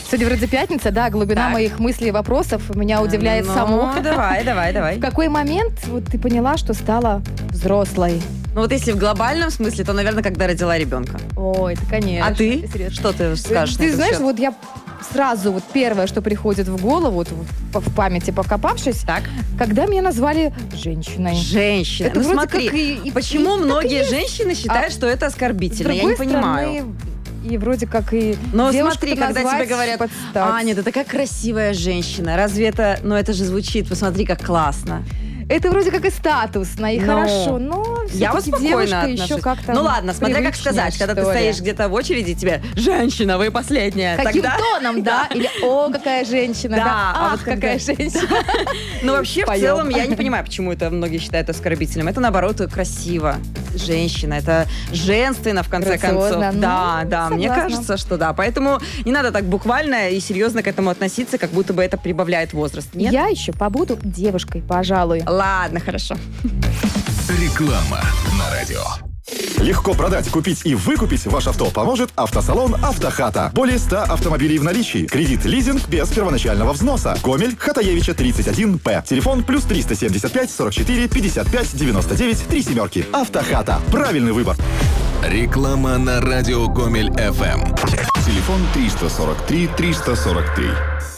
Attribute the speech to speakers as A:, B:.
A: Сегодня вроде пятница, да, глубина моих мыслей и вопросов меня удивляет саму.
B: Давай.
A: В какой момент вот ты поняла, что стала взрослой?
B: Ну вот если в глобальном смысле, то, наверное, когда родила ребенка.
A: Ой, это конечно.
B: А ты? Что ты скажешь?
A: Ты знаешь, вот я сразу вот первое, что приходит в голову, вот в памяти покопавшись, когда меня назвали женщиной.
B: Женщина.
A: Это
B: ну смотри, почему многие
A: так
B: женщины считают, что это оскорбительно? Я не понимаю.
A: И вроде как и
B: но смотри, когда тебе говорят, Аня, ты такая красивая женщина, разве это, это же звучит, посмотри, как классно.
A: Это вроде как и статусно, и хорошо, но
B: я вот спокойно отношусь.
A: Еще как-то
B: ну ладно, смотря как сказать, когда ты стоишь где-то в очереди, тебе «Женщина, вы последняя».
A: Каким
B: тогда...
A: тоном, да? Или «О, какая женщина», да? «Ах, какая женщина».
B: Ну вообще, в целом, я не понимаю, почему это многие считают оскорбительным. Это, наоборот, красиво. Женщина, это женственно, в конце концов. Да, мне кажется, что да. Поэтому не надо так буквально и серьезно к этому относиться, как будто бы это прибавляет возраст. Нет?
A: Я еще побуду девушкой, пожалуй.
B: Ладно, хорошо.
C: Реклама на радио.
D: Легко продать, купить и выкупить ваш авто поможет автосалон «Автохата». Более 100 автомобилей в наличии. Кредит, лизинг без первоначального взноса. Гомель, Хатаевича, 31П. Телефон плюс 375 44 55 99 3 семерки. «Автохата». Правильный выбор.
C: Реклама на радио Гомель ФМ.
D: Телефон 343 343.